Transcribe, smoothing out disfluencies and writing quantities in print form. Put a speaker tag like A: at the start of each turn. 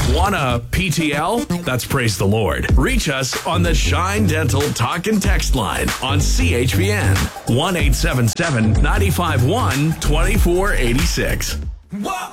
A: Wanna PTL? That's praise the Lord. Reach us on the Shine Dental Talk and Text line on CHPN 1-877-951-2486.